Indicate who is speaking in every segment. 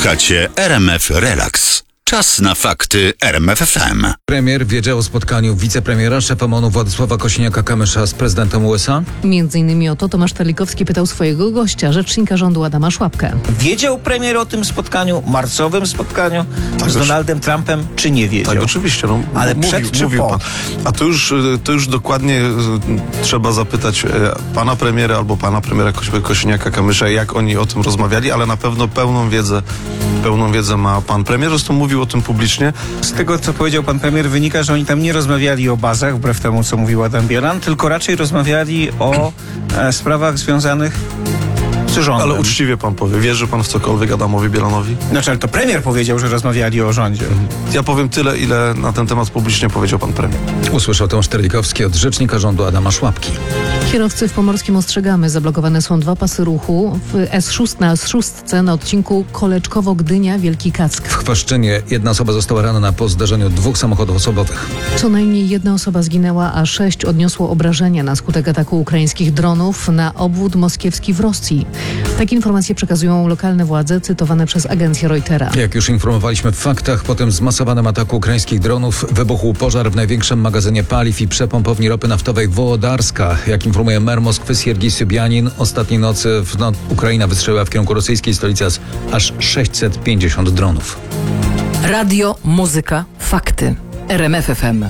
Speaker 1: Słuchacie RMF Relax. Czas na fakty RMF FM.
Speaker 2: Premier wiedział o spotkaniu wicepremiera, szefa MON-u Władysława Kosiniaka-Kamysza z prezydentem USA?
Speaker 3: Między innymi o to Tomasz Terlikowski pytał swojego gościa, rzecznika rządu Adama Szłapkę.
Speaker 4: Wiedział premier o tym spotkaniu, marcowym spotkaniu z Donaldem Trumpem, czy nie wiedział?
Speaker 5: Tak, oczywiście. No,
Speaker 4: ale przed czy
Speaker 5: mówił
Speaker 4: po?
Speaker 5: pan. A to już dokładnie trzeba zapytać pana premiera albo pana premiera Kosiniaka-Kamysza, jak oni o tym rozmawiali, ale na pewno pełną wiedzę ma pan premier. Zresztą mówił o tym publicznie.
Speaker 4: Z tego, co powiedział pan premier, wynika, że oni tam nie rozmawiali o bazach, wbrew temu, co mówił Adam Bielan, tylko raczej rozmawiali o sprawach związanych z rządem.
Speaker 5: Ale uczciwie pan powie, wierzy pan w cokolwiek Adamowi Bielanowi?
Speaker 4: Znaczy, ale to premier powiedział, że rozmawiali o rządzie.
Speaker 5: Ja powiem tyle, ile na ten temat publicznie powiedział pan premier.
Speaker 2: Usłyszał Tomasz Terlikowski od rzecznika rządu Adama Szłapki.
Speaker 3: Kierowcy w Pomorskim ostrzegamy, zablokowane są 2 pasy ruchu na S6 na odcinku Koleczkowo-Gdynia-Wielki Kack.
Speaker 2: W Chwaszczynie 1 osoba została ranna po zdarzeniu 2 samochodów osobowych.
Speaker 3: Co najmniej 1 osoba zginęła, a 6 odniosło obrażenia na skutek ataku ukraińskich dronów na obwód moskiewski w Rosji. Takie informacje przekazują lokalne władze, cytowane przez agencję Reutera.
Speaker 2: Jak już informowaliśmy w faktach, po tym zmasowanym ataku ukraińskich dronów wybuchł pożar w największym magazynie paliw i przepompowni ropy naftowej Wołodarska. Jak informuje mer Moskwy Siergiej Sobjanin, ostatniej nocy Ukraina wystrzeliła w kierunku rosyjskiej stolicy aż 650 dronów.
Speaker 6: Radio, muzyka, fakty. RMF FM.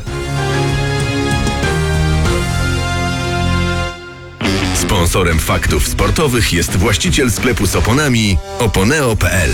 Speaker 7: Sponsorem faktów sportowych jest właściciel sklepu z oponami oponeo.pl.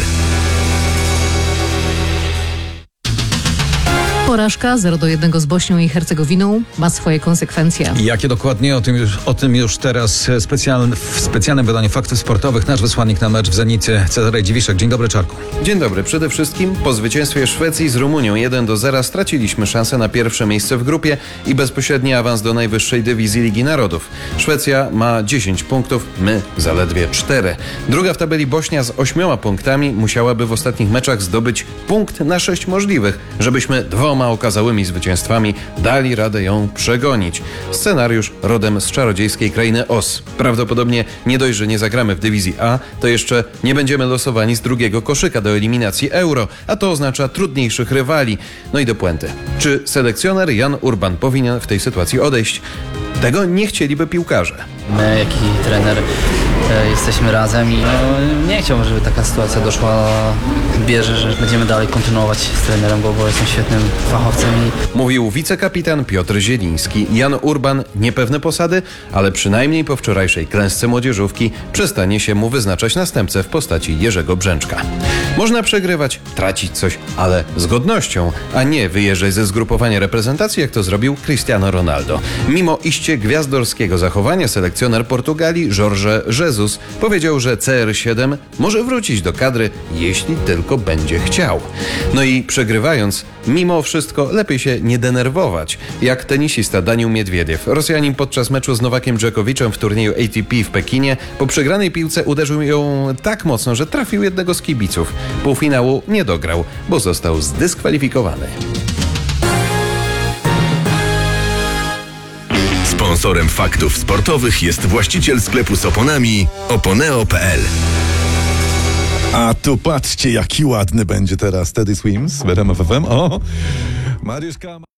Speaker 3: Porażka 0-1 z Bośnią i Hercegowiną ma swoje konsekwencje.
Speaker 2: Jakie dokładnie? O tym już teraz w specjalnym wydaniu faktów sportowych nasz wysłannik na mecz w Zenicie, Cezary Dziwiszek. Dzień dobry, Czarku.
Speaker 8: Dzień dobry. Przede wszystkim po zwycięstwie Szwecji z Rumunią 1-0 straciliśmy szansę na pierwsze miejsce w grupie i bezpośredni awans do najwyższej dywizji Ligi Narodów. Szwecja ma 10 punktów, my zaledwie 4. Druga w tabeli Bośnia z 8 punktami musiałaby w ostatnich meczach zdobyć punkt na 6 możliwych, żebyśmy 2 okazałymi zwycięstwami dali radę ją przegonić. Scenariusz rodem z czarodziejskiej krainy Oz. Prawdopodobnie nie dość, że nie zagramy w dywizji A, to jeszcze nie będziemy losowani z drugiego koszyka do eliminacji Euro, a to oznacza trudniejszych rywali. No i do puenty. Czy selekcjoner Jan Urban powinien w tej sytuacji odejść? Tego nie chcieliby piłkarze.
Speaker 9: My, jak i trener, jesteśmy razem i nie chciałbym, żeby taka sytuacja doszła. Wierzę, że będziemy dalej kontynuować z trenerem, bo jestem świetnym fachowcem.
Speaker 8: Mówił wicekapitan Piotr Zieliński. Jan Urban niepewne posady, ale przynajmniej po wczorajszej klęsce młodzieżówki przestanie się mu wyznaczać następcę w postaci Jerzego Brzęczka. Można przegrywać, tracić coś, ale z godnością, a nie wyjeżdżać ze zgrupowania reprezentacji, jak to zrobił Cristiano Ronaldo. Mimo iście gwiazdorskiego zachowania selekcjoner Portugalii Jorge Jesus powiedział, że CR7 może wrócić do kadry, jeśli tylko będzie chciał. No i przegrywając, mimo wszystko lepiej się nie denerwować. Jak tenisista Daniil Miedwiediew. Rosjanin podczas meczu z Nowakiem Dżokowiczem w turnieju ATP w Pekinie po przegranej piłce uderzył ją tak mocno, że trafił jednego z kibiców. Półfinału nie dograł, bo został zdyskwalifikowany.
Speaker 7: Sponsorem faktów sportowych jest właściciel sklepu z oponami oponeo.pl.
Speaker 10: A tu patrzcie, jaki ładny będzie teraz Teddy Swims w RMF FM. O, Mariuszka...